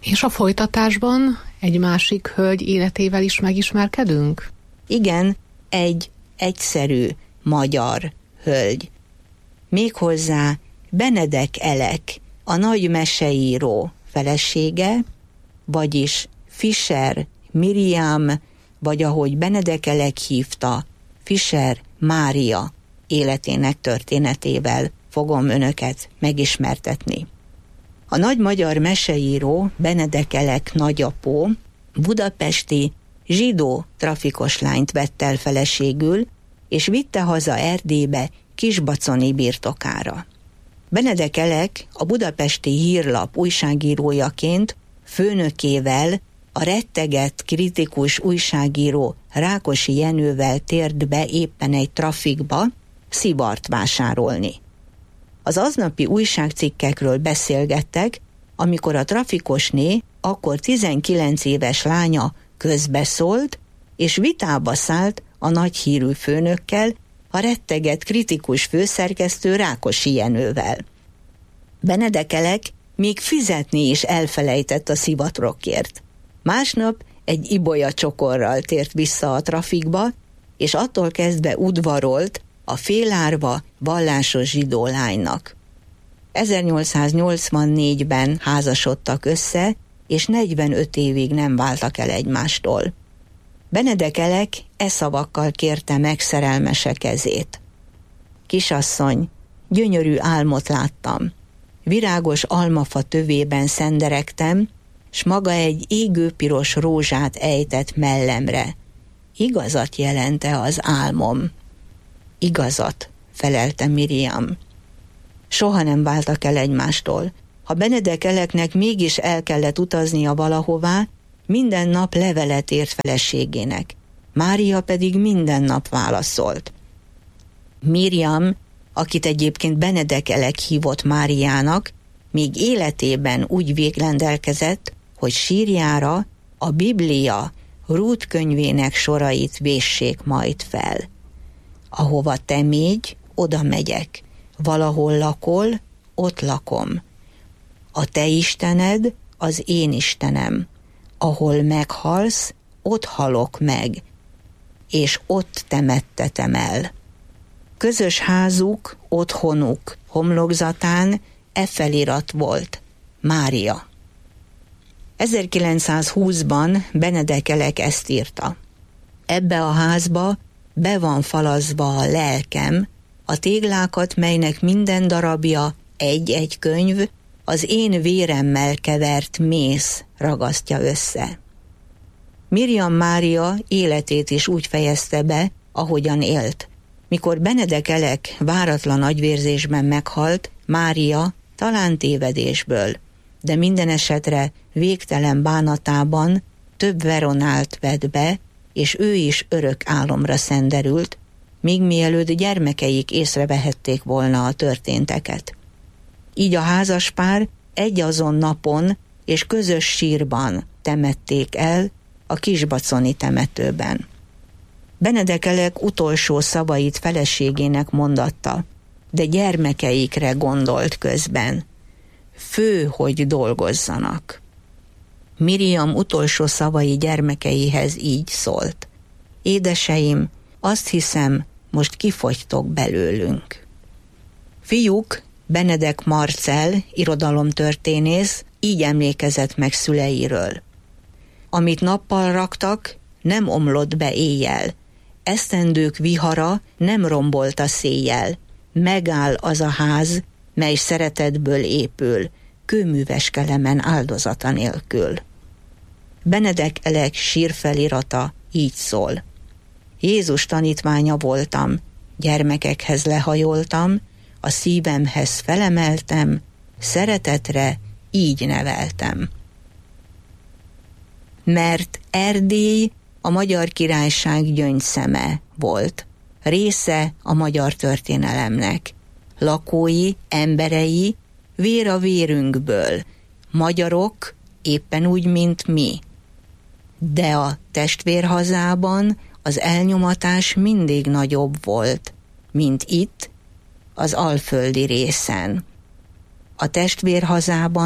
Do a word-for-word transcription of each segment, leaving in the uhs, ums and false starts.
És a folytatásban egy másik hölgy életével is megismerkedünk? Igen, egy egyszerű magyar hölgy. Méghozzá Benedek Elek, a nagy meseíró felesége, vagyis Fischer Miriam, vagy ahogy Benedek Elek hívta, Fischer Mária életének történetével fogom önöket megismertetni. A nagy magyar meseíró, Benedek Elek nagyapó budapesti zsidó trafikos lányt vett el feleségül, és vitte haza Erdélybe Kisbaconi birtokára. Benedek Elek a Budapesti Hírlap újságírójaként főnökével, a rettegett kritikus újságíró Rákosi Jenővel tért be éppen egy trafikba szivart vásárolni. Az aznapi újságcikkekről beszélgettek, amikor a trafikosné, akkor tizenkilenc éves lánya közbeszólt, és vitába szállt a nagyhírű főnökkel, a rettegett kritikus főszerkesztő Rákosi Jenővel. Benedek Elek még fizetni is elfelejtett a szivatrokért. Másnap egy ibolya csokorral tért vissza a trafikba, és attól kezdve udvarolt a félárva vallásos zsidó lánynak. ezernyolcszáznyolcvannégyben házasodtak össze, és negyvenöt évig nem váltak el egymástól. Benedek Elek e szavakkal kérte meg szerelmese kezét. Kisasszony, gyönyörű álmot láttam. Virágos almafa tövében szenderegtem, s maga egy égőpiros rózsát ejtett mellemre. Igazat jelente az álmom. Igazat, felelte Miriam. Soha nem váltak el egymástól. Ha Benedek Eleknek mégis el kellett utaznia valahová, minden nap levelet írt feleségének. Mária pedig minden nap válaszolt. Miriam, akit egyébként Benedek Elek hívott Máriának, még életében úgy végrendelkezett, hogy sírjára a Biblia Rút könyvének sorait véssék majd fel. Ahova te mégy, oda megyek. Valahol lakol, ott lakom. A te Istened az én Istenem. Ahol meghalsz, ott halok meg, és ott temettetem el. Közös házuk, otthonuk homlokzatán e felirat volt: Mária. ezerkilencszázhúszban Benedek Elek ezt írta: ebbe a házba be van falazva a lelkem, a téglákat, melynek minden darabja egy-egy könyv, az én véremmel kevert mész ragasztja össze. Miriam Mária életét is úgy fejezte be, ahogyan élt. Mikor Benedek Elek váratlan agyvérzésben meghalt, Mária talán tévedésből, de minden esetre végtelen bánatában több Veronált vett be, és ő is örök álomra szenderült, míg mielőtt gyermekeik észrevehették volna a történteket. Így a házaspár egyazon napon és közös sírban temették el a Kisbaconi temetőben. Benedek Elek utolsó szavait feleségének mondatta, de gyermekeikre gondolt közben. Fő, hogy dolgozzanak. Miriam utolsó szavai gyermekeihez így szólt: édeseim, azt hiszem, most kifogytok belőlünk. Fiúk, Benedek Marcell, irodalomtörténész, így emlékezett meg szüleiről. Amit nappal raktak, nem omlott be éjjel. Esztendők vihara nem rombolt széjjel. Megáll az a ház, mely szeretetből épül, kőműves kelemen áldozata nélkül. Benedek Elek sírfelirata így szól: Jézus tanítványa voltam, gyermekekhez lehajoltam, a szívemhez felemeltem, szeretetre így neveltem. Mert Erdély a Magyar Királyság gyöngyszeme volt, része a magyar történelemnek. Lakói, emberei, vér a vérünkből, magyarok éppen úgy, mint mi. De a testvérhazában az elnyomatás mindig nagyobb volt, mint itt, az alföldi részen. A testvérhazában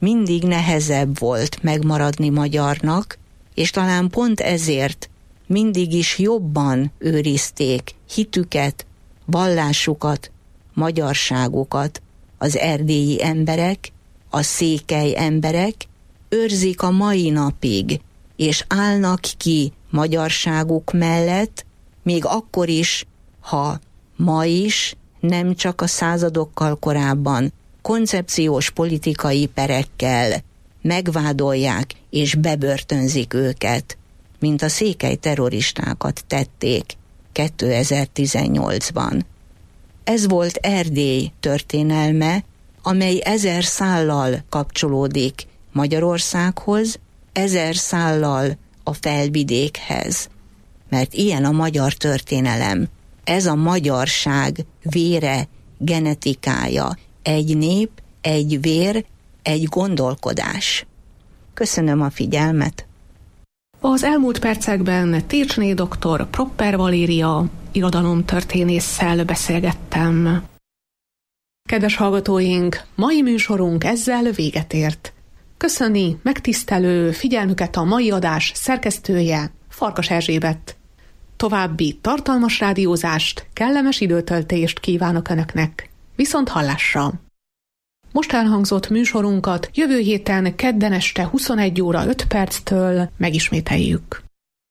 mindig nehezebb volt megmaradni magyarnak, és talán pont ezért mindig is jobban őrizték hitüket, vallásukat, magyarságukat az erdélyi emberek, a székely emberek, őrzik a mai napig, és állnak ki magyarságuk mellett, még akkor is, ha ma is, nem csak a századokkal korábban, koncepciós politikai perekkel megvádolják és bebörtönzik őket, mint a székely terroristákat tették kétezer-tizennyolcban. Ez volt Erdély történelme, amely ezer szállal kapcsolódik Magyarországhoz, ezer szállal a Felvidékhez. Mert ilyen a magyar történelem. Ez a magyarság vére, genetikája. Egy nép, egy vér, egy gondolkodás. Köszönöm a figyelmet! Az elmúlt percekben Técsné doktor Propper Valéria irodalomtörténésszel beszélgettem. Kedves hallgatóink, mai műsorunk ezzel véget ért. Köszöni megtisztelő figyelmüket a mai adás szerkesztője, Farkas Erzsébet. További tartalmas rádiózást, kellemes időtöltést kívánok Önöknek. Viszont hallásra! Most elhangzott műsorunkat jövő héten kedden este huszonegy óra öt perctől megismételjük.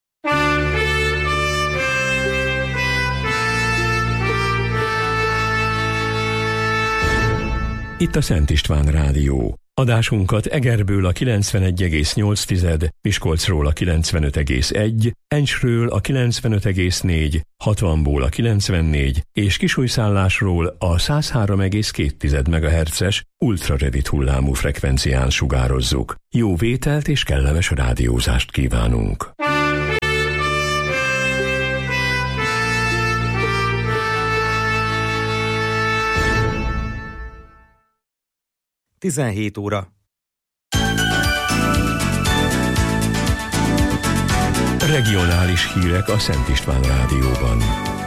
Itt a Szent István Rádió. Adásunkat Egerből a kilencvenegy egész nyolc, Miskolcról a kilencvenöt egész egy, Encsről a kilencvenöt egész négy, hatvanból a kilencvennégy és Kisújszállásról a száz három egész két megahertzes ultrarövid hullámú frekvencián sugározzuk. Jó vételt és kellemes rádiózást kívánunk! tizenhét óra. Regionális hírek a Szent István Rádióban.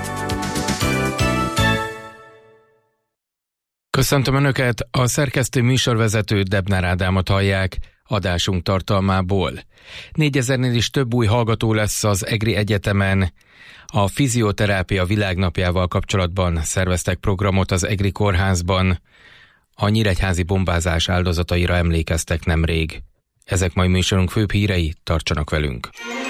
Köszöntöm Önöket, a szerkesztő műsorvezető Debnár Ádámot hallják. Adásunk tartalmából. négyezernél is több új hallgató lesz az EGRI Egyetemen. A fizioterápia világnapjával kapcsolatban szerveztek programot az EGRI kórházban. A nyíregyházi bombázás áldozataira emlékeztek nemrég. Ezek mai műsorunk főbb hírei, tartsanak velünk!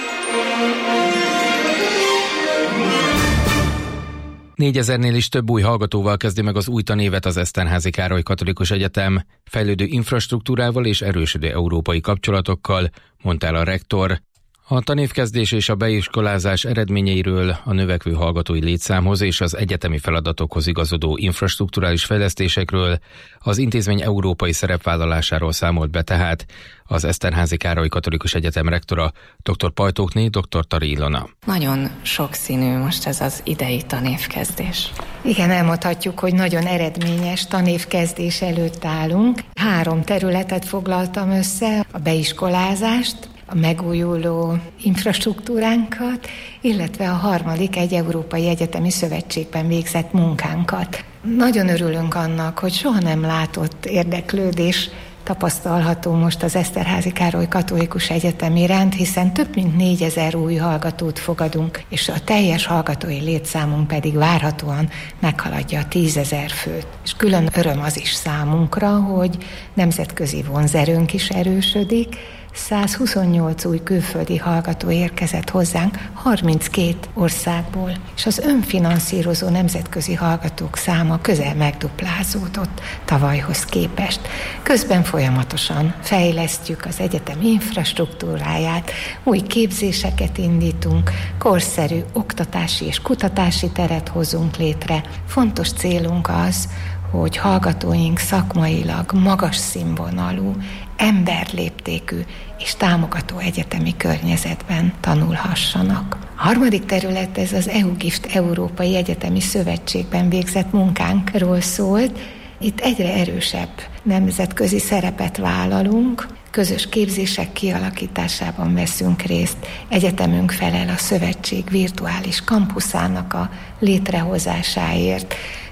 négyezernél is több új hallgatóval kezdi meg az új tanévet az Eszterházy Károly Katolikus Egyetem, fejlődő infrastruktúrával és erősödő európai kapcsolatokkal, mondta el a rektor. A tanévkezdés és a beiskolázás eredményeiről, a növekvő hallgatói létszámhoz és az egyetemi feladatokhoz igazodó infrastrukturális fejlesztésekről, az intézmény európai szerepvállalásáról számolt be tehát az Eszterházy Károly Katolikus Egyetem rektora, dr. Pajtókné, dr. Tari Ilona. Nagyon sokszínű most ez az idei tanévkezdés. Igen, elmondhatjuk, hogy nagyon eredményes tanévkezdés előtt állunk. Három területet foglaltam össze, a beiskolázást, a megújuló infrastruktúránkat, illetve a harmadik egy Európai Egyetemi Szövetségben végzett munkánkat. Nagyon örülünk annak, hogy soha nem látott érdeklődés tapasztalható most az Eszterházy Károly Katolikus Egyetem iránt, hiszen több mint négyezer új hallgatót fogadunk, és a teljes hallgatói létszámunk pedig várhatóan meghaladja a tízezer főt. És külön öröm az is számunkra, hogy nemzetközi vonzerőnk is erősödik, százhuszonnyolc új külföldi hallgató érkezett hozzánk harminckét országból, és az önfinanszírozó nemzetközi hallgatók száma közel megduplázódott tavalyhoz képest. Közben folyamatosan fejlesztjük az egyetem infrastruktúráját, új képzéseket indítunk, korszerű oktatási és kutatási teret hozunk létre. Fontos célunk az, hogy hallgatóink szakmailag magas színvonalú, emberléptékű és támogató egyetemi környezetben tanulhassanak. A harmadik terület ez az e u gift Európai Egyetemi Szövetségben végzett munkánkról szólt. Itt egyre erősebb nemzetközi szerepet vállalunk, közös képzések kialakításában veszünk részt. Egyetemünk felel a szövetség virtuális kampuszának a létrehozásáért.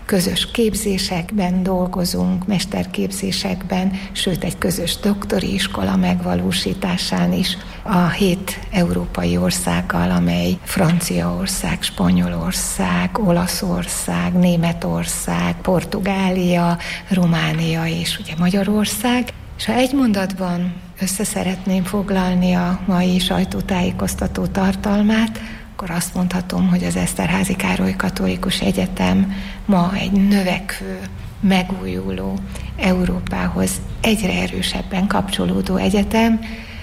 közös képzésekben dolgozunk, mesterképzésekben, sőt egy közös doktori iskola megvalósításán is a hét európai országgal, amely Franciaország, Spanyolország, Olaszország, Németország, Portugália, Románia és ugye Magyarország. És ha egy mondatban össze szeretném foglalni a mai sajtótájékoztató tartalmát, akkor azt mondhatom, hogy az Eszterházy Károly Katolikus Egyetem ma egy növekvő, megújuló, Európához egyre erősebben kapcsolódó egyetem,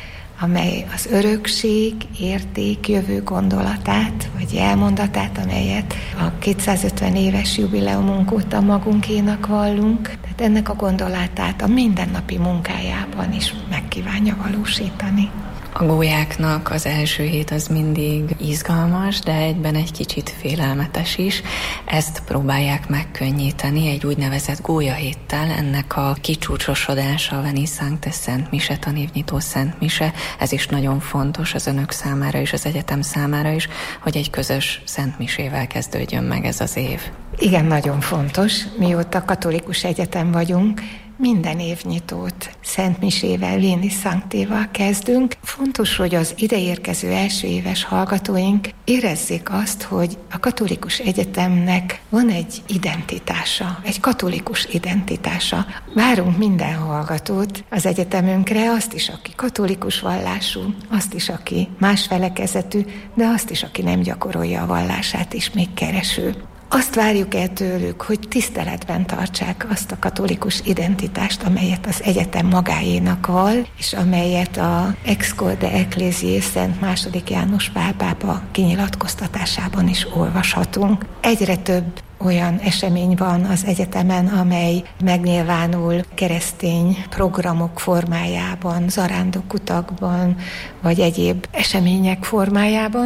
amely az örökség, érték, jövő gondolatát, vagy elmondatát, amelyet a kétszázötven éves jubileumunk óta magunkénak vallunk, tehát ennek a gondolatát a mindennapi munkájában is megkívánja valósítani. A gólyáknak az első hét az mindig izgalmas, de egyben egy kicsit félelmetes is. Ezt próbálják megkönnyíteni egy úgynevezett gólyahéttel. Ennek a kicsúcsosodása a Veni Sancte Szent Mise, tanévnyitó Szent Mise. Ez is nagyon fontos az önök számára és az egyetem számára is, hogy egy közös Szent Misével kezdődjön meg ez az év. Igen, nagyon fontos. Mióta katolikus egyetem vagyunk, minden évnyitót Szent Misével, Veni Sanctéval kezdünk. Fontos, hogy az ideérkező első éves hallgatóink érezzék azt, hogy a katolikus egyetemnek van egy identitása, egy katolikus identitása. Várunk minden hallgatót az egyetemünkre, azt is, aki katolikus vallású, azt is, aki más felekezetű, de azt is, aki nem gyakorolja a vallását és még kereső. Azt várjuk el tőlük, hogy tiszteletben tartsák azt a katolikus identitást, amelyet az egyetem magáénak val, és amelyet a Ex Corde Ecclesiae Szent második János Pál pápa kinyilatkoztatásában is olvashatunk. Egyre több olyan esemény van az egyetemen, amely megnyilvánul keresztény programok formájában, zarándokutakban, vagy egyéb események formájában.